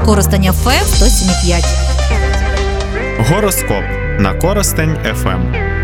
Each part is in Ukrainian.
Коростень ФМ 107,5. Гороскоп на Коростень ФМ.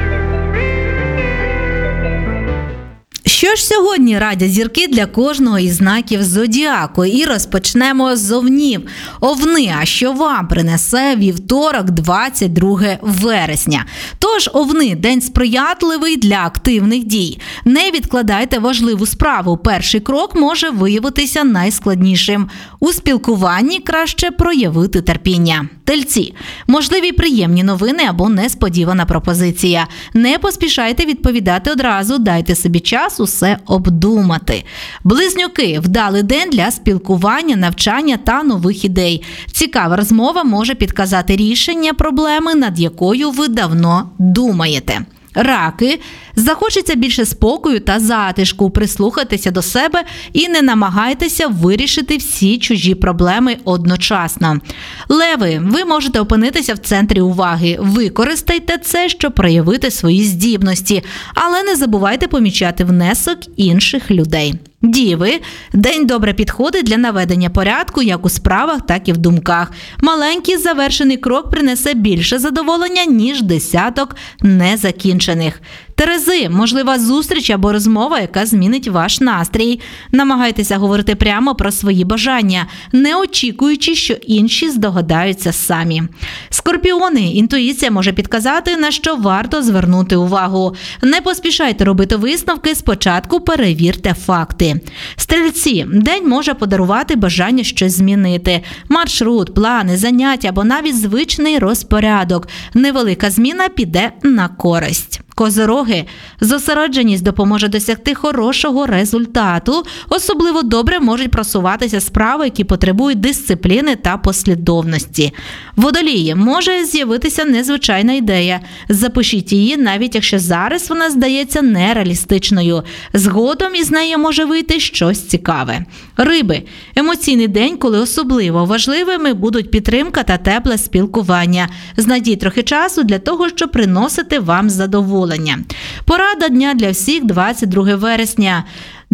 Що ж сьогодні радять зірки для кожного із знаків зодіаку? І розпочнемо з овнів. Овни, а що вам принесе вівторок, 22 вересня? Тож, овни, день сприятливий для активних дій. Не відкладайте важливу справу. Перший крок може виявитися найскладнішим. У спілкуванні краще проявити терпіння. Тельці. Можливі приємні новини або несподівана пропозиція. Не поспішайте відповідати одразу, дайте собі час усе обдумати. Близнюки. Вдалий день для спілкування, навчання та нових ідей. Цікава розмова може підказати рішення проблеми, над якою ви давно думаєте. Раки. Захочеться більше спокою та затишку. Прислухайтеся до себе і не намагайтеся вирішити всі чужі проблеми одночасно. Леви. Ви можете опинитися в центрі уваги. Використайте це, щоб проявити свої здібності, але не забувайте помічати внесок інших людей. Діви. День добре підходить для наведення порядку як у справах, так і в думках. Маленький завершений крок принесе більше задоволення, ніж десяток незакінчених. Терези. Можлива зустріч або розмова, яка змінить ваш настрій. Намагайтеся говорити прямо про свої бажання, не очікуючи, що інші здогадаються самі. Скорпіони. Інтуїція може підказати, на що варто звернути увагу. Не поспішайте робити висновки, спочатку перевірте факти. Стрільці. День може подарувати бажання щось змінити. Маршрут, плани, заняття або навіть звичний розпорядок. Невелика зміна піде на користь. Козороги. Зосередженість допоможе досягти хорошого результату. Особливо добре можуть просуватися справи, які потребують дисципліни та послідовності. Водолії. Може з'явитися незвичайна ідея. Запишіть її, навіть якщо зараз вона здається нереалістичною. Згодом із неї може вийти щось цікаве. Риби. Емоційний день, коли особливо важливими будуть підтримка та тепле спілкування. Знайдіть трохи часу для того, щоб приносити вам задоволення. Порада дня для всіх 22 вересня.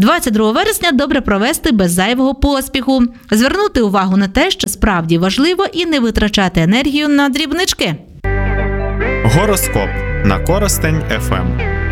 22 вересня добре провести без зайвого поспіху. Звернути увагу на те, що справді важливо, і не витрачати енергію на дрібнички. Гороскоп на Коростень ФМ.